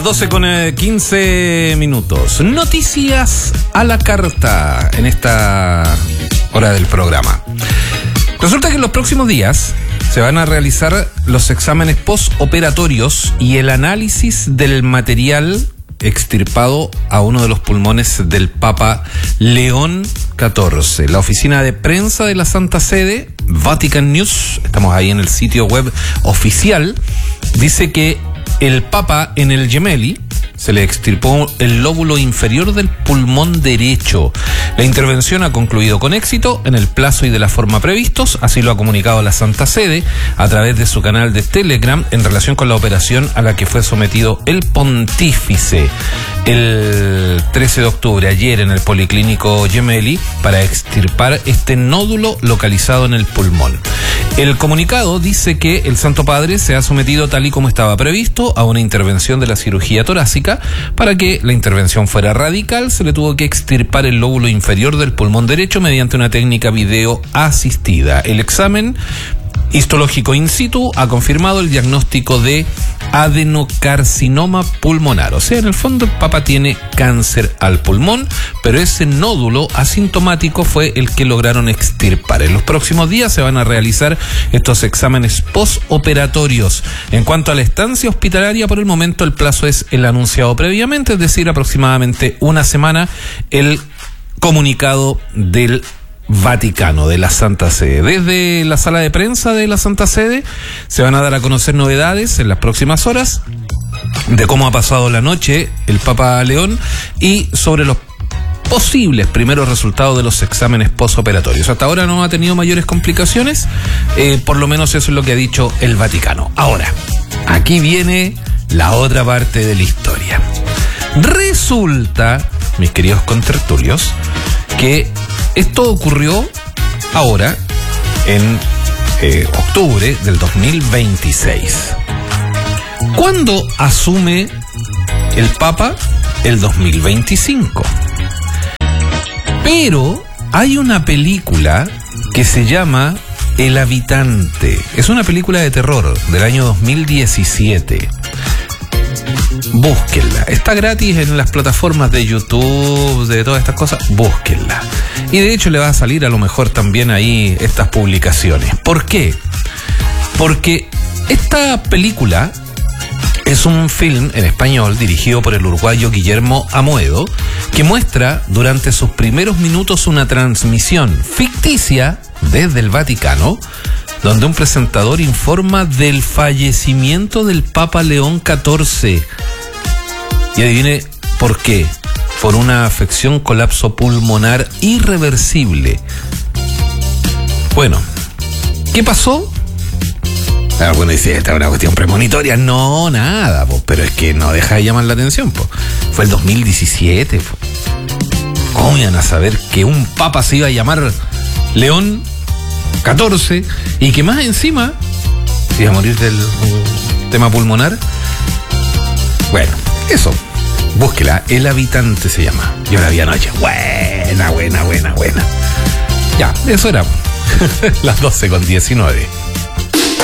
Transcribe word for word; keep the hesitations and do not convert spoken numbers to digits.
doce con quince minutos. Noticias a la carta en esta hora del programa. Resulta que en los próximos días se van a realizar los exámenes postoperatorios y el análisis del material extirpado a uno de los pulmones del Papa León catorce. La oficina de prensa de la Santa Sede, Vatican News, estamos ahí en el sitio web oficial, dice que el Papa en el Gemelli se le extirpó el lóbulo inferior del pulmón derecho. La intervención ha concluido con éxito en el plazo y de la forma previstos, así lo ha comunicado la Santa Sede a través de su canal de Telegram en relación con la operación a la que fue sometido el pontífice el trece de octubre, ayer, en el Policlínico Gemelli, para extirpar este nódulo localizado en el pulmón. El comunicado dice que el Santo Padre se ha sometido, tal y como estaba previsto, a una intervención de la cirugía torácica. Para que la intervención fuera radical, se le tuvo que extirpar el lóbulo inferior del pulmón derecho mediante una técnica video asistida. El examen histológico in situ ha confirmado el diagnóstico de adenocarcinoma pulmonar. O sea, en el fondo el Papa tiene cáncer al pulmón, pero ese nódulo asintomático fue el que lograron extirpar. En los próximos días se van a realizar estos exámenes postoperatorios. En cuanto a la estancia hospitalaria, por el momento el plazo es el anunciado previamente, es decir, aproximadamente una semana. El comunicado del Vaticano, de la Santa Sede. Desde la sala de prensa de la Santa Sede se van a dar a conocer novedades en las próximas horas de cómo ha pasado la noche el Papa León y sobre los posibles primeros resultados de los exámenes postoperatorios. Hasta ahora no ha tenido mayores complicaciones, eh, por lo menos eso es lo que ha dicho el Vaticano. Ahora, aquí viene la otra parte de la historia. Resulta, mis queridos contertulios, que esto ocurrió ahora, en eh, octubre del dos mil veintiséis. ¿Cuándo asume el Papa? El dos mil veinticinco. Pero hay una película que se llama El Habitante. Es una película de terror del año dos mil diecisiete. Búsquenla, está gratis en las plataformas de YouTube, de todas estas cosas, búsquenla. Y de hecho le va a salir a lo mejor también ahí estas publicaciones. ¿Por qué? Porque esta película es un film en español dirigido por el uruguayo Guillermo Amoedo, que muestra durante sus primeros minutos una transmisión ficticia desde el Vaticano, donde un presentador informa del fallecimiento del Papa León catorce. Y adivine por qué. Por una afección colapso pulmonar irreversible. Bueno, ¿qué pasó? Ah, bueno, dice, esta es una cuestión premonitoria. No, nada, po, pero es que no deja de llamar la atención. Po. Fue el dos mil diecisiete. Po. ¿Cómo iban a saber que un papa se iba a llamar León catorce y que más encima se iba a morir del tema pulmonar? Bueno, eso, búsquela. El Habitante se llama. Yo la vi anoche. Buena, buena, buena, buena. Ya, eso era. Las doce con diecinueve.